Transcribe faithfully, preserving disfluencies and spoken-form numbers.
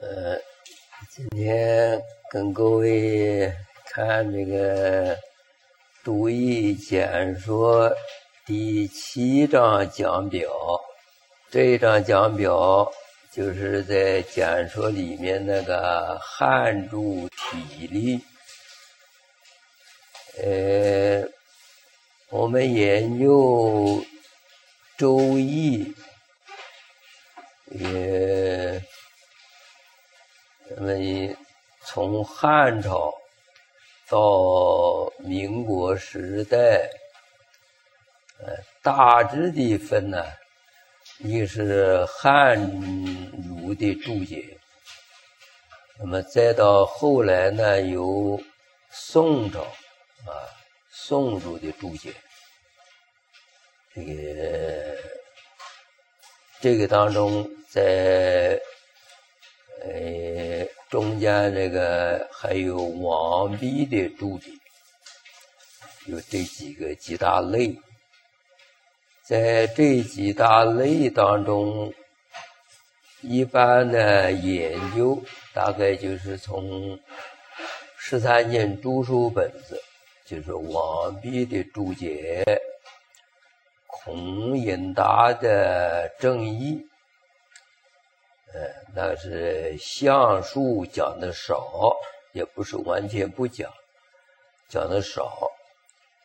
呃，今天跟各位看这个读义简说第七章讲表。这一章讲表就是在简说里面那个汉注体例。呃，我们研究周易，也那么从汉朝到民国时代，呃，大致的分呢，一是汉儒的注解，那么再到后来呢，由宋朝啊宋儒的注解。这个这个当中，在呃中间这个还有王弼的注解，有这几个几大类。在这几大类当中，一般的研究大概就是从十三经注疏本子，就是王弼的注解，孔颖达的正义，呃，那是相术讲的少，也不是完全不讲，讲的少。